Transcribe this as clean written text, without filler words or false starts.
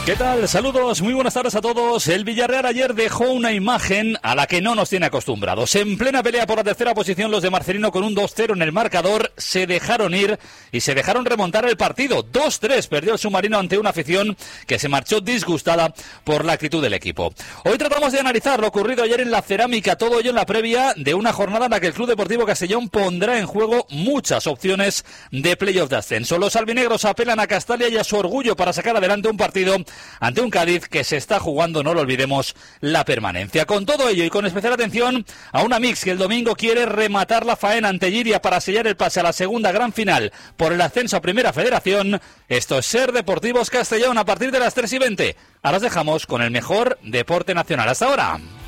¿Qué tal? Saludos, muy buenas tardes a todos. El Villarreal ayer dejó una imagen a la que no nos tiene acostumbrados. En plena pelea por la tercera posición, los de Marcelino con un 2-0 en el marcador se dejaron ir y se dejaron remontar el partido. 2-3 perdió el submarino ante una afición que se marchó disgustada por la actitud del equipo. Hoy tratamos de analizar lo ocurrido ayer en la Cerámica, todo ello en la previa de una jornada en la que el Club Deportivo Castellón pondrá en juego muchas opciones de playoff de ascenso. Los albinegros apelan a Castalia y a su orgullo para sacar adelante un partido ante un Cádiz que se está jugando, no lo olvidemos, la permanencia. Con todo ello y con especial atención a una Mix que el domingo quiere rematar la faena ante Lliria para sellar el pase a la segunda gran final por el ascenso a Primera Federación. Esto es Ser Deportivos Castellón a partir de las 3:20. Ahora os dejamos con el mejor deporte nacional. Hasta ahora.